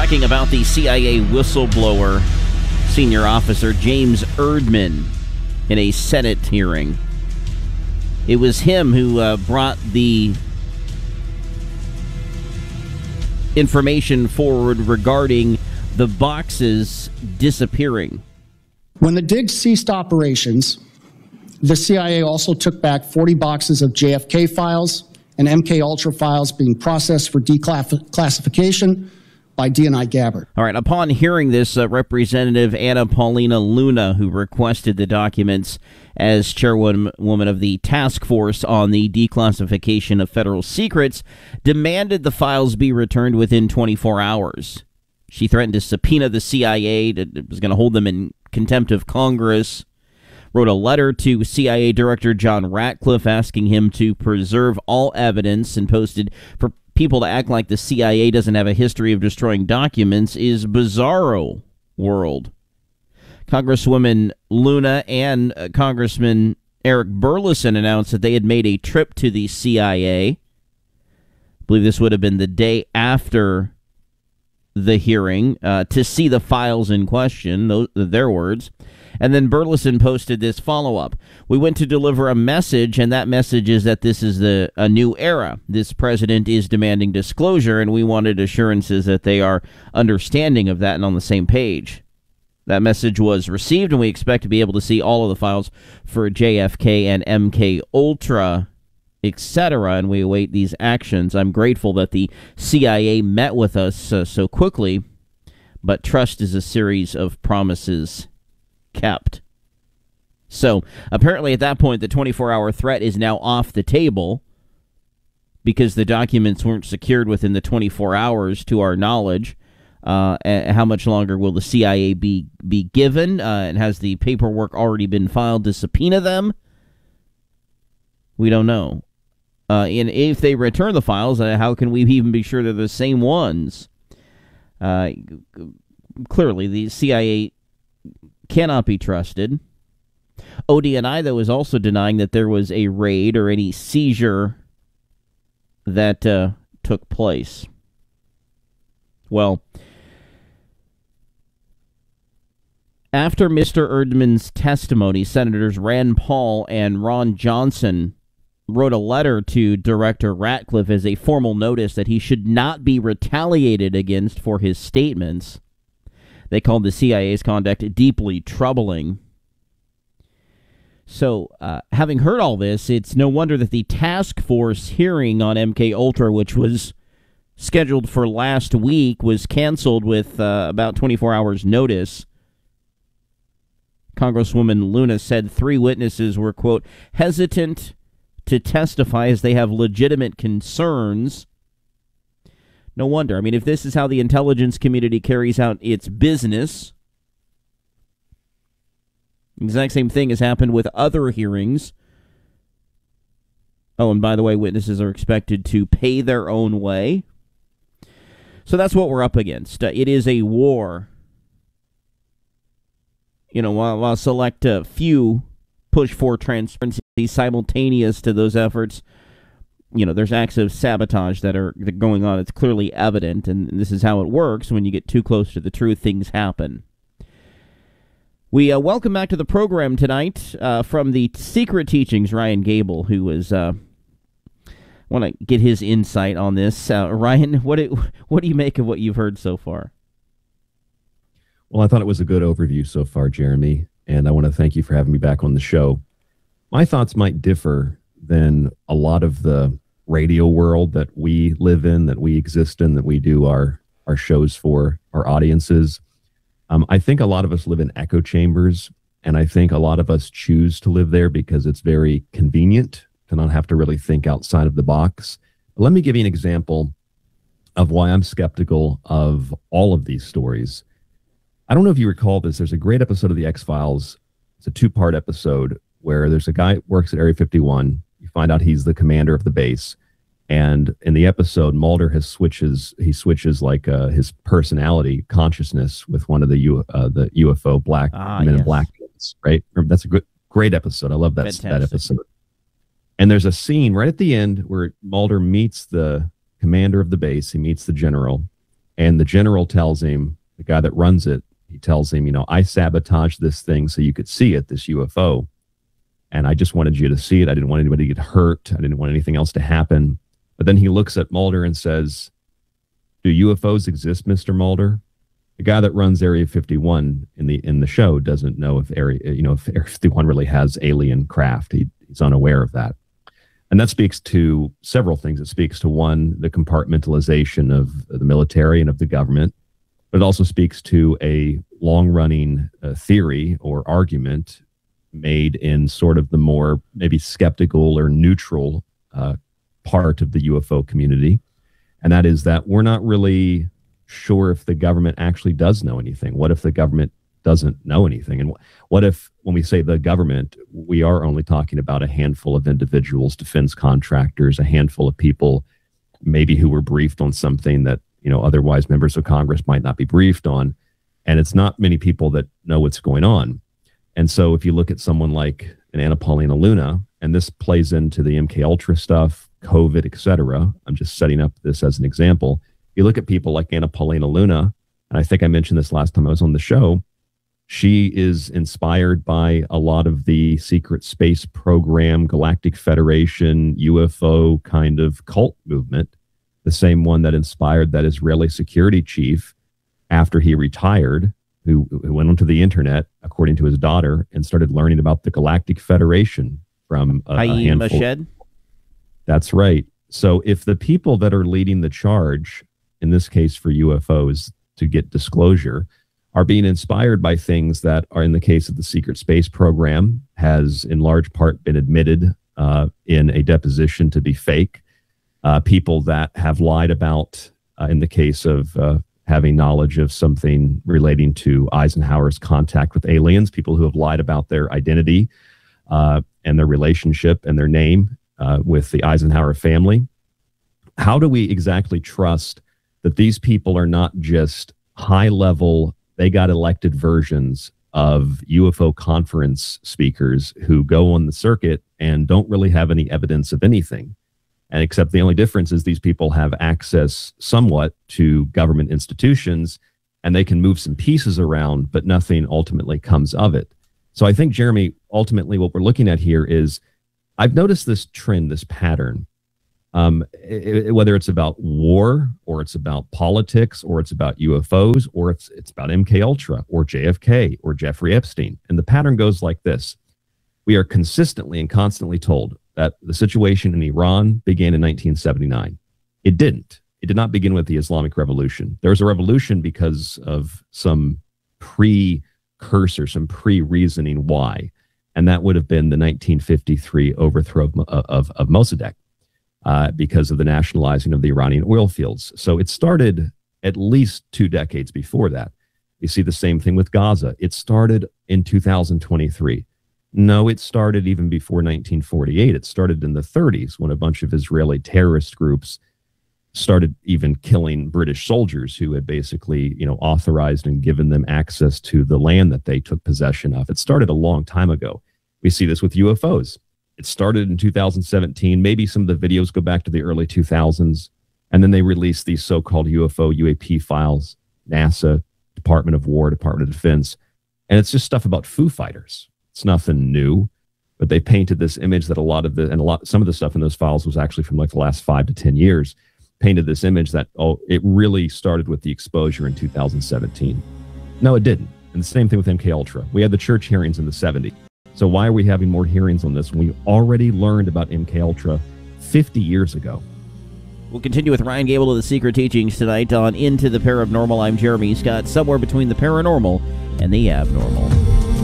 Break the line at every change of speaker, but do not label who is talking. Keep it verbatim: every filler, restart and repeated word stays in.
talking about the C I A whistleblower, senior officer James Erdman, in a Senate hearing. It was him who uh, brought the information forward regarding the boxes disappearing.
When the dig ceased operations, the C I A also took back forty boxes of J F K files and M K Ultra files being processed for declassification by D N I Gabbard.
All right, upon hearing this, uh, Representative Anna Paulina Luna, who requested the documents as chairwoman of the task force on the declassification of federal secrets, demanded the files be returned within twenty-four hours. She threatened to subpoena the C I A, that was going to hold them in contempt of Congress, wrote a letter to C I A Director John Ratcliffe asking him to preserve all evidence, and posted, "For people to act like the C I A doesn't have a history of destroying documents is bizarro world." Congresswoman Luna and uh, Congressman Eric Burleson announced that they had made a trip to the C I A. I believe this would have been the day after the hearing, uh, to see the files in question, those, their words. And then Burleson posted this follow-up. "We went to deliver a message, and that message is that this is the a new era. This president is demanding disclosure, and we wanted assurances that they are understanding of that and on the same page. That message was received, and we expect to be able to see all of the files for J F K and M K Ultra, et cetera, and we await these actions. I'm grateful that the C I A met with us uh, so quickly, but trust is a series of promises kept." So apparently at that point, the twenty-four hour threat is now off the table because the documents weren't secured within the twenty-four hours to our knowledge. Uh, how much longer will the C I A be, be given? Uh, and has the paperwork already been filed to subpoena them? We don't know. Uh, and if they return the files, uh, how can we even be sure they're the same ones? Uh, clearly, the C I A cannot be trusted. O D N I, though, is also denying that there was a raid or any seizure that uh, took place. Well, after Mister Erdman's testimony, Senators Rand Paul and Ron Johnson wrote a letter to Director Ratcliffe as a formal notice that he should not be retaliated against for his statements. They called the C I A's conduct deeply troubling. So, uh, having heard all this, it's no wonder that the task force hearing on M K Ultra, which was scheduled for last week, was canceled with uh, about twenty-four hours notice. Congresswoman Luna said three witnesses were, quote, hesitant to testify as they have legitimate concerns. No wonder. I mean, if this is how the intelligence community carries out its business, the exact same thing has happened with other hearings. Oh, and by the way, witnesses are expected to pay their own way. So that's what we're up against. Uh, it is a war. You know, while, while select uh, few push for transparency simultaneous to those efforts, you know, there's acts of sabotage that are going on. It's clearly evident, and this is how it works. When you get too close to the truth, things happen. We uh, welcome back to the program tonight uh, from the Secret Teachings, Ryan Gable, who is... Uh, want to get his insight on this. Uh, Ryan, what do, what do you make of what you've heard so far?
Well, I thought it was a good overview so far, Jeremy, and I want to thank you for having me back on the show. My thoughts might differ than a lot of the radio world that we live in, that we exist in, that we do our, our shows for our audiences. Um, I think a lot of us live in echo chambers, and I think a lot of us choose to live there because it's very convenient to not have to really think outside of the box. But let me give you an example of why I'm skeptical of all of these stories. I don't know if you recall this. There's a great episode of The X-Files. It's a two-part episode where there's a guy who works at Area fifty-one. You find out he's the commander of the base. And in the episode, Mulder has switches, he switches like uh, his personality, consciousness with one of the U, uh, the U F O black
ah,
men
yes.
in black, right? That's a good, great episode. I love that, that episode. And there's a scene right at the end where Mulder meets the commander of the base. He meets the general. And the general tells him, the guy that runs it, he tells him, you know, I sabotaged this thing so you could see it, this U F O. And I just wanted you to see it. I didn't want anybody to get hurt. I didn't want anything else to happen. But then he looks at Mulder and says, do U F Os exist, Mister Mulder? The guy that runs Area fifty-one in the in the show doesn't know if area, you know, if Area fifty-one really has alien craft. He, he's unaware of that. And that speaks to several things. It speaks to, one, the compartmentalization of the military and of the government. But it also speaks to a long-running uh, theory or argument made in sort of the more maybe skeptical or neutral uh, part of the U F O community. And that is that we're not really sure if the government actually does know anything. What if the government doesn't know anything? And what if, when we say the government, we are only talking about a handful of individuals, defense contractors, a handful of people maybe who were briefed on something that, you know, otherwise members of Congress might not be briefed on. And it's not many people that know what's going on. And so if you look at someone like an Anna Paulina Luna, and this plays into the M K Ultra stuff, COVID, et cetera. I'm just setting up this as an example. You look at people like Anna Paulina Luna, and I think I mentioned this last time I was on the show, she is inspired by a lot of the secret space program, Galactic Federation, U F O kind of cult movement, the same one that inspired that Israeli security chief after he retired, who, who went onto the internet, according to his daughter, and started learning about the Galactic Federation from a, a handful.
Mashed?
That's right. So if the people that are leading the charge, in this case for U F Os, to get disclosure, are being inspired by things that are, in the case of the secret space program, has in large part been admitted uh, in a deposition to be fake. Uh, people that have lied about, uh, in the case of uh, having knowledge of something relating to Eisenhower's contact with aliens, people who have lied about their identity uh, and their relationship and their name uh, with the Eisenhower family. How do we exactly trust that these people are not just high-level, they got elected versions of U F O conference speakers who go on the circuit and don't really have any evidence of anything? And except the only difference is these people have access somewhat to government institutions, and they can move some pieces around, but nothing ultimately comes of it. So I think, Jeremy, ultimately what we're looking at here is, I've noticed this trend, this pattern, um, it, whether it's about war, or it's about politics, or it's about U F Os, or it's, it's about M K Ultra, or J F K, or Jeffrey Epstein. And the pattern goes like this. We are consistently and constantly told that the situation in Iran began in nineteen seventy-nine. It didn't. It did not begin with the Islamic Revolution. There was a revolution because of some precursor, some pre-reasoning why. And that would have been the nineteen fifty-three overthrow of, of, of Mossadegh uh, because of the nationalizing of the Iranian oil fields. So it started at least two decades before that. You see the same thing with Gaza. It started in two thousand twenty-three. No, it started even before nineteen forty-eight. It started in the thirties when a bunch of Israeli terrorist groups started even killing British soldiers who had basically, you know, authorized and given them access to the land that they took possession of. It started a long time ago. We see this with U F Os. It started in two thousand seventeen. Maybe some of the videos go back to the early two thousands. And then they released these so-called U F O, U A P files, NASA, Department of War, Department of Defense. And it's just stuff about Foo Fighters. It's nothing new, but they painted this image that a lot of the, and a lot, some of the stuff in those files was actually from like the last five to ten years, painted this image that, oh, it really started with the exposure in two thousand seventeen. No, it didn't. And the same thing with M K Ultra. We had the church hearings in the seventies. So why are we having more hearings on this when we already learned about M K Ultra fifty years ago?
We'll continue with Ryan Gable of the Secret Teachings tonight on Into the Paranormal. I'm Jeremy Scott, somewhere between the paranormal and the abnormal.